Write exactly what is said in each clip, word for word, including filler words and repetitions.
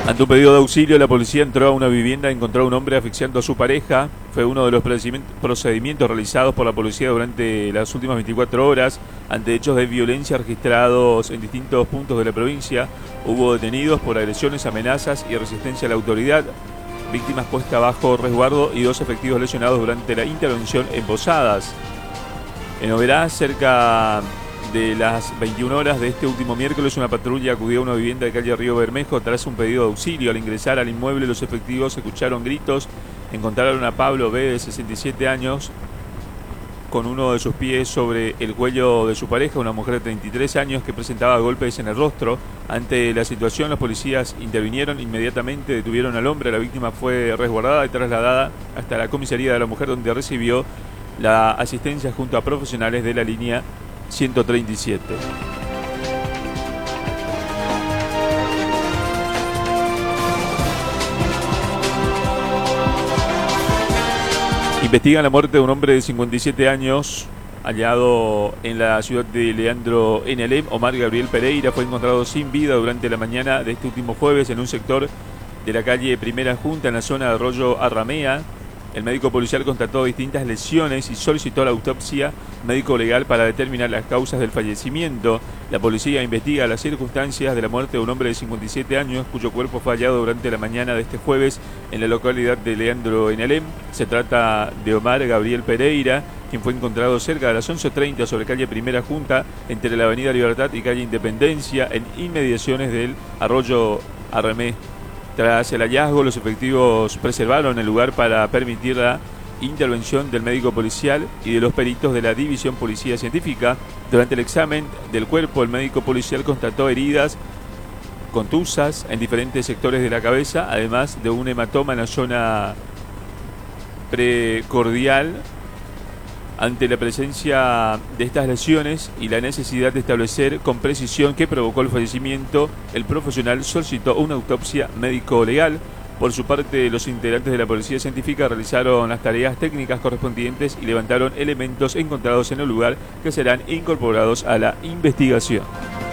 Ante un pedido de auxilio, la policía entró a una vivienda y encontró a un hombre asfixiando a su pareja. Fue uno de los procedimientos realizados por la policía durante las últimas veinticuatro horas ante hechos de violencia registrados en distintos puntos de la provincia. Hubo detenidos por agresiones, amenazas y resistencia a la autoridad, víctimas puestas bajo resguardo y dos efectivos lesionados durante la intervención en Posadas. En Oberá, cerca de las veintiuna horas de este último miércoles, una patrulla acudió a una vivienda de calle Río Bermejo tras un pedido de auxilio. Al ingresar al inmueble, los efectivos escucharon gritos, encontraron a Pablo B., de sesenta y siete años, con uno de sus pies sobre el cuello de su pareja, una mujer de treinta y tres años que presentaba golpes en el rostro. Ante la situación, los policías intervinieron inmediatamente, detuvieron al hombre. La víctima fue resguardada y trasladada hasta la comisaría de la mujer, donde recibió la asistencia junto a profesionales de la línea ciento treinta y siete. Investigan la muerte de un hombre de cincuenta y siete años hallado en la ciudad de Leandro en Alem. Omar Gabriel Pereira fue encontrado sin vida durante la mañana de este último jueves en un sector de la calle Primera Junta, en la zona de Arroyo Arramea. El médico policial constató distintas lesiones y solicitó la autopsia médico-legal para determinar las causas del fallecimiento. La policía investiga las circunstancias de la muerte de un hombre de cincuenta y siete años cuyo cuerpo fue hallado durante la mañana de este jueves en la localidad de Leandro en Alem. Se trata de Omar Gabriel Pereira, quien fue encontrado cerca de las once treinta sobre calle Primera Junta, entre la avenida Libertad y calle Independencia, en inmediaciones del Arroyo Arramé. Tras el hallazgo, los efectivos preservaron el lugar para permitir la intervención del médico policial y de los peritos de la División Policía Científica. Durante el examen del cuerpo, el médico policial constató heridas contusas en diferentes sectores de la cabeza, además de un hematoma en la zona precordial. Ante la presencia de estas lesiones y la necesidad de establecer con precisión qué provocó el fallecimiento, el profesional solicitó una autopsia médico-legal. Por su parte, los integrantes de la Policía Científica realizaron las tareas técnicas correspondientes y levantaron elementos encontrados en el lugar que serán incorporados a la investigación.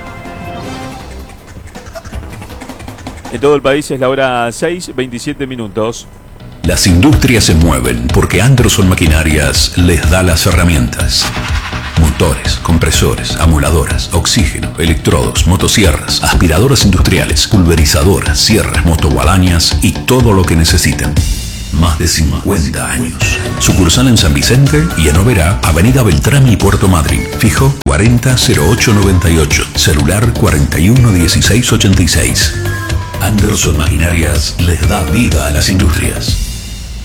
En todo el país es la hora seis, veintisiete minutos. Las industrias se mueven porque Anderson Maquinarias les da las herramientas. Motores, compresores, amoladoras, oxígeno, electrodos, motosierras, aspiradoras industriales, pulverizadoras, sierras, motoguadañas y todo lo que necesiten. Más de cincuenta años. Sucursal en San Vicente y en Oberá, Avenida Beltrán y Puerto Madryn. Fijo cuarenta cero ocho noventa y ocho. Celular cuarenta y uno dieciséis ochenta y seis. Anderson Maquinarias les da vida a las industrias.